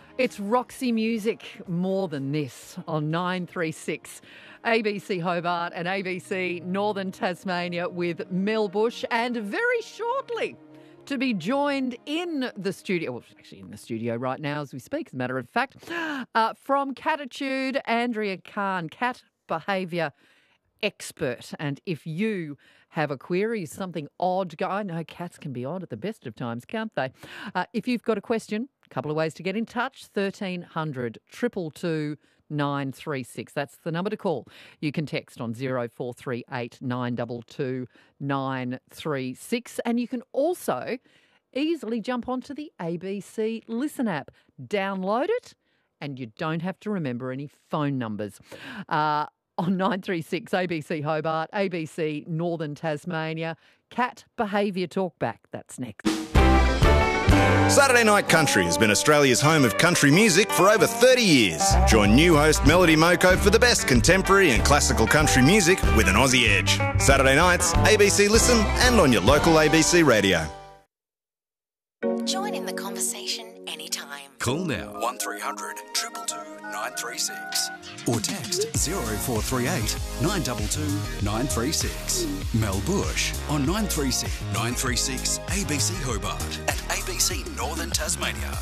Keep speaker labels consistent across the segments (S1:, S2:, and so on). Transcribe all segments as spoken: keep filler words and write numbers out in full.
S1: It's Roxy Music, More Than This, on nine three six. A B C Hobart and A B C Northern Tasmania with Mel Bush, and very shortly to be joined in the studio, well, actually in the studio right now as we speak, as a matter of fact, uh, from Catitude, Andrea Khan, cat behaviour expert. And if you have a query, something odd, go, I know cats can be odd at the best of times, can't they? Uh, if you've got a question, a couple of ways to get in touch, thirteen hundred, two two two, nine three six. That's the number to call. You can text on zero four three eight, nine two two, nine three six. And you can also easily jump onto the A B C Listen app. Download it and you don't have to remember any phone numbers. Uh, on nine three six, A B C Hobart, A B C Northern Tasmania, Cat Behaviour Talkback. That's next.
S2: Saturday Night Country has been Australia's home of country music for over thirty years. Join new host Melody Moko for the best contemporary and classical country music with an Aussie edge. Saturday nights, A B C Listen and on your local A B C radio.
S3: Join in the conversation anytime.
S4: Call now one three hundred, two two two, nine three six or text zero four three eight, nine two two, nine three six. Mel Bush on nine three six, nine three six A B C Hobart and A B C Northern Tasmania.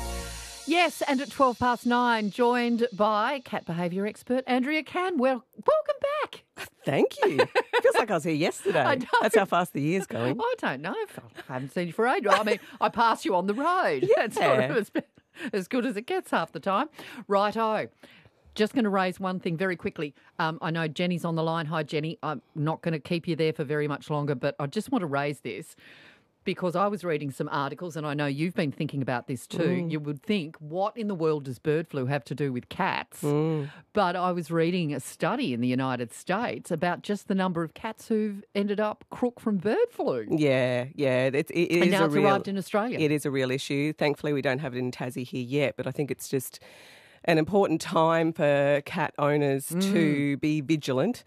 S1: Yes, and at twelve past nine, joined by cat behaviour expert Andrea Khan. Well, welcome back.
S5: Thank you. Feels like I was here yesterday.
S1: I know.
S5: That's how fast the year's going.
S1: I don't know. I haven't seen you for ages. I mean, I pass you on the road.
S5: Yeah.
S1: It's sort of as, as good as it gets half the time. Righto. Just going to raise one thing very quickly. Um, I know Jenny's on the line. Hi, Jenny. I'm not going to keep you there for very much longer, but I just want to raise this because I was reading some articles, and I know you've been thinking about this too. Mm. You would think, what in the world does bird flu have to do with cats? Mm. But I was reading a study in the United States about just the number of cats who've ended up crook from bird flu.
S5: Yeah, yeah. It, it, it
S1: and
S5: is
S1: now
S5: a
S1: it's
S5: real,
S1: arrived in Australia.
S5: It is a real issue. Thankfully, we don't have it in Tassie here yet, but I think it's just an important time for cat owners mm. to be vigilant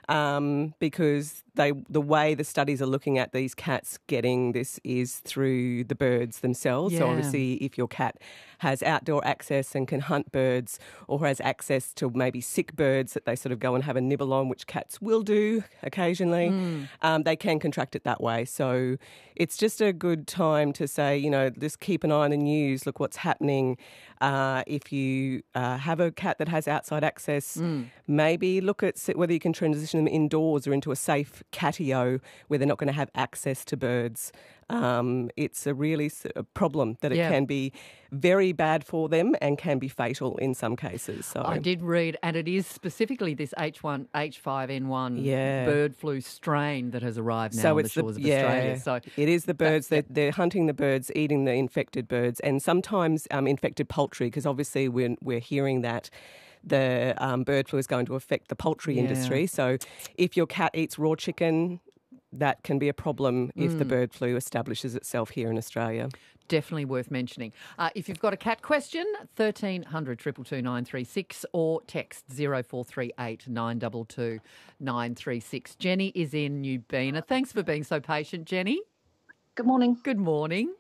S5: um, because they the way the studies are looking at these cats getting this is through the birds themselves.
S1: Yeah.
S5: So obviously if your cat has outdoor access and can hunt birds or has access to maybe sick birds that they sort of go and have a nibble on, which cats will do occasionally, mm. um, they can contract it that way. So it's just a good time to say, you know, just keep an eye on the news, look what's happening. Uh, if you uh, have a cat that has outside access, mm. maybe look at whether you can transition them indoors or into a safe catio where they're not going to have access to birds. Um, it's a really a problem that it yeah. can be very bad for them and can be fatal in some cases. So
S1: I did read, and it is specifically this H one H five N one
S5: yeah.
S1: bird flu strain that has arrived now
S5: so
S1: on
S5: it's
S1: the shores
S5: the,
S1: of
S5: yeah,
S1: Australia. So
S5: it is the birds. They're, they're hunting the birds, eating the infected birds, and sometimes um, infected poultry, because obviously we're, we're hearing that the um, bird flu is going to affect the poultry
S1: yeah.
S5: industry. So if your cat eats raw chicken, that can be a problem if mm. the bird flu establishes itself here in Australia.
S1: Definitely worth mentioning. Uh, if you've got a cat question, thirteen hundred, two two two, nine three six or text zero four three eight, nine two two, nine three six. Jenny is in New Bena. Thanks for being so patient, Jenny.
S6: Good morning.
S1: Good morning.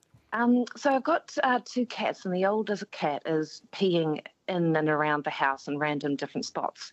S6: Um, so I've got uh, two cats, and the oldest cat is peeing in and around the house in random different spots.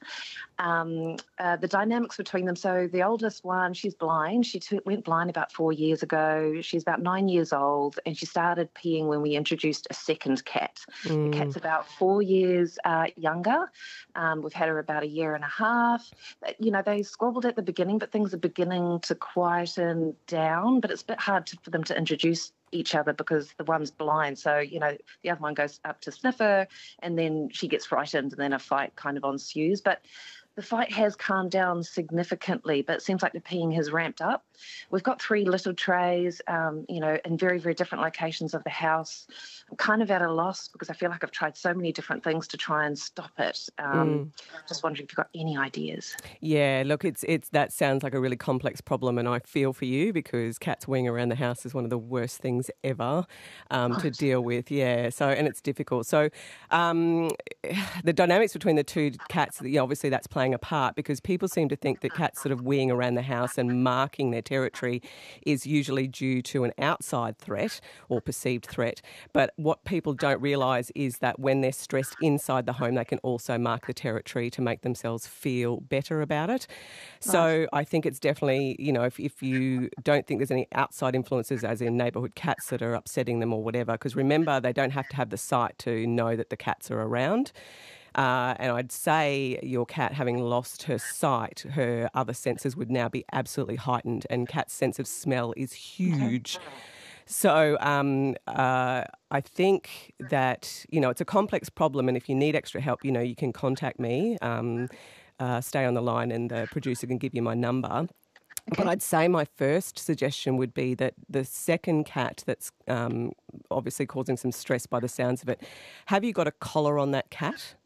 S6: Um, uh, the dynamics between them, so the oldest one, she's blind. She t- went blind about four years ago. She's about nine years old, and she started peeing when we introduced a second cat. Mm. The cat's about four years uh, younger. Um, we've had her about a year and a half. You know, they squabbled at the beginning, but things are beginning to quieten down, but it's a bit hard to, for them to introduce each other because the one's blind. So, you know, the other one goes up to sniff her and then she gets frightened and then a fight kind of ensues. But the fight has calmed down significantly, but it seems like the peeing has ramped up. We've got three litter trays, um, you know, in very, very different locations of the house. I'm kind of at a loss because I feel like I've tried so many different things to try and stop it. Um, mm. Just wondering if you've got any ideas.
S5: Yeah, look, it's it's that sounds like a really complex problem, and I feel for you because cats weeing around the house is one of the worst things ever um, oh, to deal with. Yeah, so and it's difficult. So um, the dynamics between the two cats, you know, obviously that's playing a part because people seem to think that cats sort of weeing around the house and marking their territory is usually due to an outside threat or perceived threat. But what people don't realise is that when they're stressed inside the home, they can also mark the territory to make themselves feel better about it. So right. I think it's definitely, you know, if, if you don't think there's any outside influences, as in neighbourhood cats that are upsetting them or whatever, because remember, they don't have to have the sight to know that the cats are around. Uh, and I'd say your cat, having lost her sight, her other senses would now be absolutely heightened, and cat's sense of smell is huge. So um, uh, I think that, you know, it's a complex problem, and if you need extra help, you know, you can contact me. Um, uh, stay on the line and the producer can give you my number. Okay. But I'd say my first suggestion would be that the second cat that's um, obviously causing some stress by the sounds of it, have you got a collar on that cat?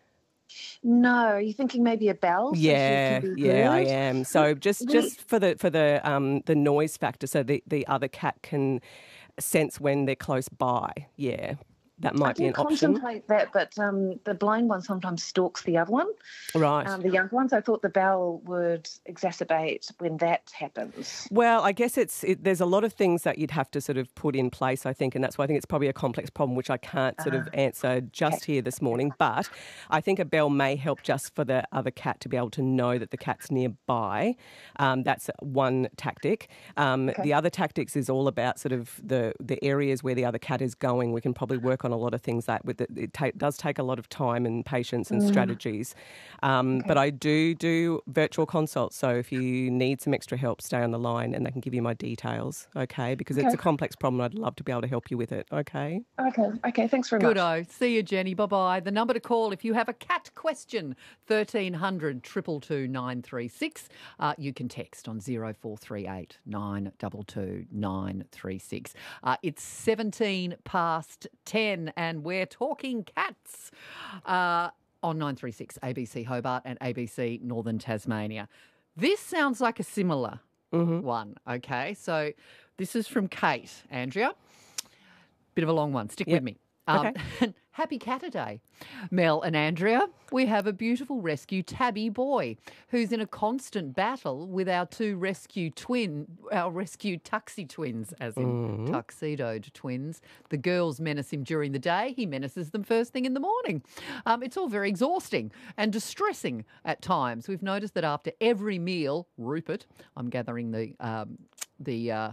S6: No, are you thinking maybe a bell? So
S5: yeah, yeah, I am. So just,
S6: we,
S5: just for the for the um, the noise factor, so the, the other cat can sense when they're close by. Yeah, that might
S6: I
S5: be an option.
S6: I contemplate that, but um, the blind one sometimes stalks the other one.
S5: Right.
S6: Um, the younger ones. I thought the bell would exacerbate when that happens.
S5: Well, I guess it's it, there's a lot of things that you'd have to sort of put in place, I think, and that's why I think it's probably a complex problem, which I can't sort uh, of answer just okay. here this morning. But I think a bell may help just for the other cat to be able to know that the cat's nearby. Um, that's one tactic. Um, okay. The other tactics is all about sort of the, the areas where the other cat is going. We can probably work on a lot of things that with it, it ta- does take a lot of time and patience and mm. strategies. Um, okay. But I do do virtual consults, so if you need some extra help, stay on the line and they can give you my details, okay? Because okay. it's a complex problem. I'd love to be able to help you with it, okay?
S6: Okay, okay. Thanks very much.
S1: Good-o. See you, Jenny. Bye-bye. The number to call if you have a cat question, thirteen hundred, two two two, nine three six. Uh, you can text on zero four three eight, nine two two, nine three six. Uh, it's seventeen past ten and we're talking cats. Uh, on nine three six A B C Hobart and A B C Northern Tasmania. This sounds like a similar mm-hmm. one, okay? So this is from Kate. Andrea, bit of a long one. Stick yep. with me. Um, okay. Happy Cat-a-Day. Mel and Andrea, we have a beautiful rescue tabby boy who's in a constant battle with our two rescue twin, our rescue tuxie twins, as in mm. tuxedoed twins. The girls menace him during the day. He menaces them first thing in the morning. Um, it's all very exhausting and distressing at times. We've noticed that after every meal, Rupert, I'm gathering the um, the uh,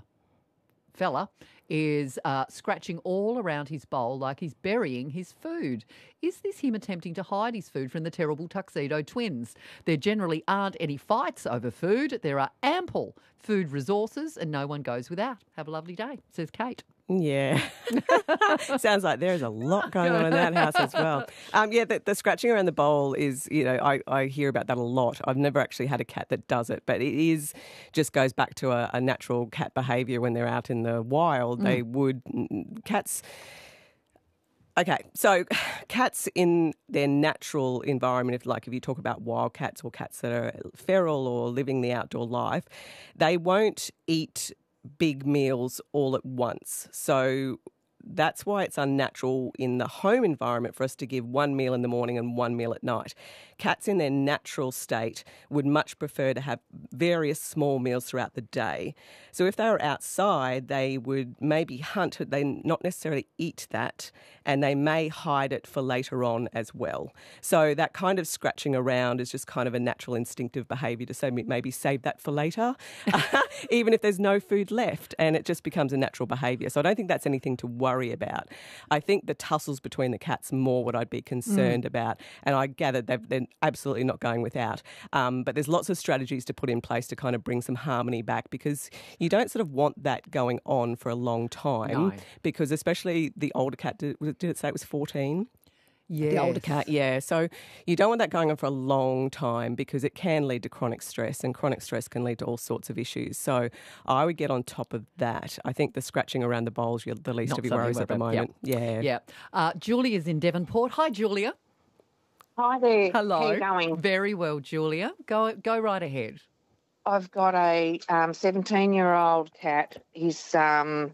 S1: fella, is uh, scratching all around his bowl like he's burying his food. Is this him attempting to hide his food from the terrible tuxedo twins? There generally aren't any fights over food. There are ample food resources and no one goes without. Have a lovely day, says Kate.
S5: Yeah. Sounds like there's a lot going on in that house as well. Um, yeah, the, the scratching around the bowl is, you know, I, I hear about that a lot. I've never actually had a cat that does it, but it is just goes back to a, a natural cat behaviour when they're out in the wild. Mm. They would, cats... Okay, so cats in their natural environment, if like if you talk about wild cats or cats that are feral or living the outdoor life, they won't eat big meals all at once. So that's why it's unnatural in the home environment for us to give one meal in the morning and one meal at night. Cats in their natural state would much prefer to have various small meals throughout the day. So if they were outside, they would maybe hunt, they not necessarily eat that, and they may hide it for later on as well. So that kind of scratching around is just kind of a natural instinctive behaviour to say maybe save that for later, even if there's no food left, and it just becomes a natural behaviour. So I don't think that's anything to worry about. I think the tussles between the cats more what I'd be concerned mm. about, and I gather they've, they're absolutely not going without. Um, but there's lots of strategies to put in place to kind of bring some harmony back, because you don't sort of want that going on for a long time,
S1: no.
S5: because especially the older cat, did, did it say it was fourteen?
S1: Yes.
S5: The older cat, yeah. So you don't want that going on for a long time because it can lead to chronic stress, and chronic stress can lead to all sorts of issues. So I would get on top of that. I think the scratching around the bowls, you're the least
S1: Not
S5: of your worries at the moment.
S1: Yep.
S5: Yeah.
S1: Yeah. Uh, Julia's in Devonport. Hi, Julia.
S7: Hi there.
S1: Hello.
S7: How are you going?
S1: Very well, Julia. Go go right ahead.
S7: I've got a um, seventeen-year-old cat. He's um,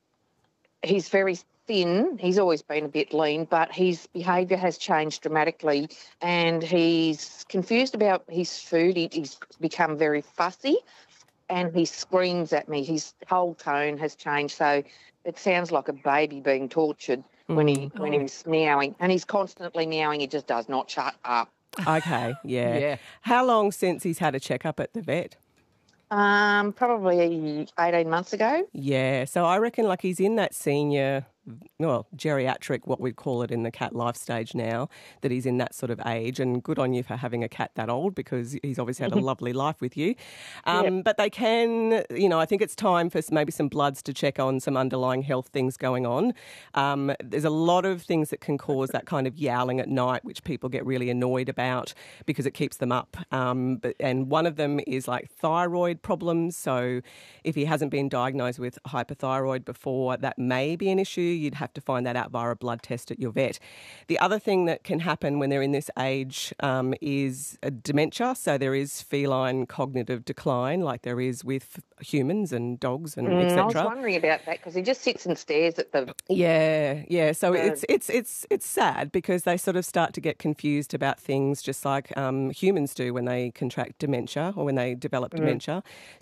S7: he's very thin. He's always been a bit lean, but his behaviour has changed dramatically, and he's confused about his food. He, he's become very fussy, and he screams at me. His whole tone has changed, so it sounds like a baby being tortured when he
S5: Mm.
S7: when he's meowing, and he's constantly meowing. He just does not shut up.
S5: Okay, yeah.
S1: Yeah.
S5: How long since he's had a checkup at the vet?
S7: Um, probably eighteen months ago.
S5: Yeah, so I reckon like he's in that senior, well, geriatric, what we'd call it in the cat life stage now, that he's in that sort of age. And good on you for having a cat that old, because he's obviously had a lovely life with you. Um, But they can, you know, I think it's time for maybe some bloods to check on some underlying health things going on. Um, there's a lot of things that can cause that kind of yowling at night, which people get really annoyed about because it keeps them up. Um, but, and one of them is like thyroid problems. So if he hasn't been diagnosed with hypothyroid before, that may be an issue. You'd have to find that out via a blood test at your vet. The other thing that can happen when they're in this age um, is a dementia. So there is feline cognitive decline, like there is with humans and dogs and
S7: Mm,
S5: et
S7: I was
S5: cetera.
S7: wondering about that because he just sits and stares at the.
S5: Yeah, yeah. So
S7: Yeah.
S5: it's it's it's it's sad because they sort of start to get confused about things, just like um, humans do when they contract dementia or when they develop dementia.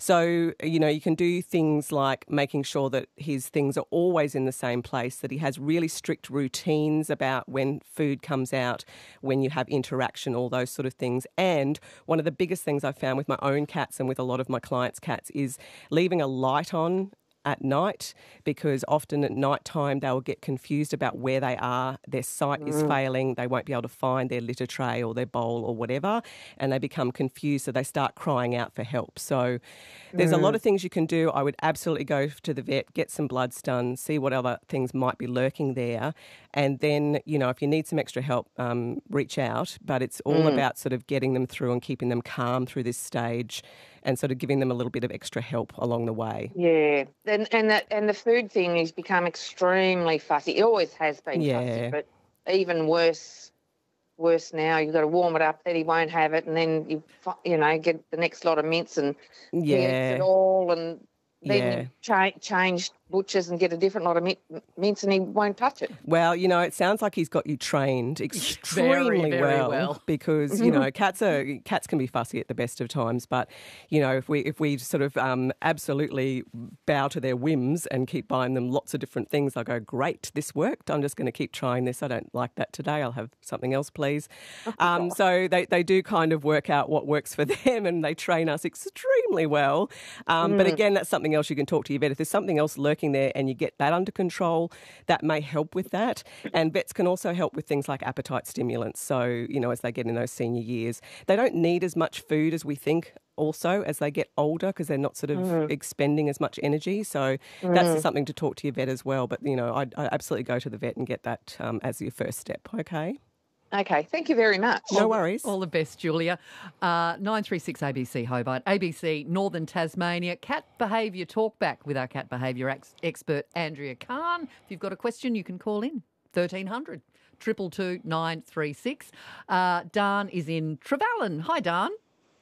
S5: So you know, you can do things like making sure that his things are always in the same place, that he has really strict routines about when food comes out, when you have interaction, all those sort of things. And one of the biggest things I've found with my own cats and with a lot of my clients' cats is leaving a light on at night, because often at night time they'll get confused about where they are. Their sight is failing. They won't be able to find their litter tray or their bowl or whatever, and they become confused, so they start crying out for help. So there's a lot of things you can do. I would absolutely go to the vet, get some bloods done, see what other things might be lurking there, and then, you know, if you need some extra help, um, reach out. But it's all about sort of getting them through and keeping them calm through this stage and sort of giving them a little bit of extra help along the way.
S7: Yeah, and and that and the food thing, he's become extremely fussy. He always has been
S5: Yeah.
S7: fussy, but even worse, worse now. You've got to warm it up, then he won't have it, and then you fi- you know get the next lot of mints and he eats
S5: Yeah.
S7: it all, and then
S5: Yeah.
S7: you cha- change butchers and get a different lot of mint- mints, and he won't touch it.
S5: Well, you know, it sounds like he's got you trained extremely
S1: very
S5: well,
S1: well.
S5: because you know cats are cats can be fussy at the best of times, but you know if we if we sort of um, absolutely bow to their whims and keep buying them lots of different things, they'll go, great, this worked. I'm just going to keep trying this. I don't like that today. I'll have something else, please. Um, so they they do kind of work out what works for them, and they train us extremely well. Um, But again, that's something else you can talk to your vet. If there's something else lurking there and you get that under control, that may help with that. And vets can also help with things like appetite stimulants. So, you know, as they get in those senior years, they don't need as much food as we think also as they get older, because they're not sort of expending as much energy. So that's something to talk to your vet as well. But, you know, I'd, I'd absolutely go to the vet and get that um, as your first step, okay?
S7: Okay, thank you very much.
S5: No worries.
S1: All the best, Julia. Uh, nine three six A B C Hobart, A B C Northern Tasmania. Cat behaviour talkback with our cat behaviour ex- expert, Andrea Khan. If you've got a question, you can call in. thirteen hundred, two two two, nine three six. Uh, Dan is in Trevallyn. Hi, Dan.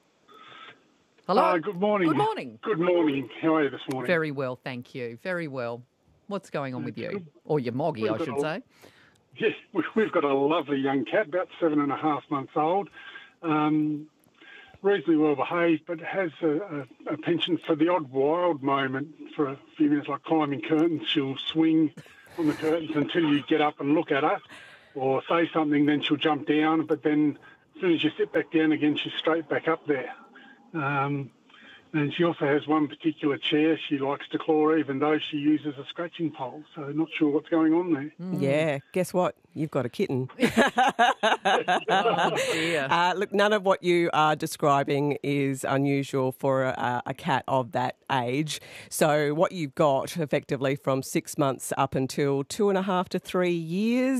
S1: Hello.
S8: Uh, good morning.
S1: Good morning.
S8: Good morning. How are you this morning?
S1: Very well, thank you. Very well. What's going on with you? Or your moggy, I
S8: We've got
S1: should
S8: a-
S1: say.
S8: Yes, we- we've got a lovely young cat, about seven and a half months old, um, reasonably well behaved, but has a, a, a penchant for the odd wild moment for a few minutes, like climbing curtains. She'll swing on the curtains until you get up and look at her, or say something, then she'll jump down, but then as soon as you sit back down again, she's straight back up there. Um, And she also has one particular chair she likes to claw, even though she uses a scratching pole. So not sure what's going on there.
S5: Yeah, guess what? You've got a kitten.
S1: Oh, dear.
S5: Uh, look, none of what you are describing is unusual for a, a cat of that age. So what you've got effectively from six months up until two and a half to three years